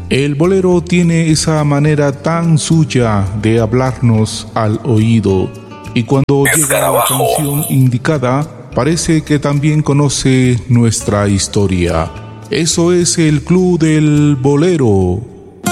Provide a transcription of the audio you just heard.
El bolero tiene esa manera tan suya de hablarnos al oído, y cuando llega la canción indicada, parece que también conoce nuestra historia. Eso es el Club del Bolero.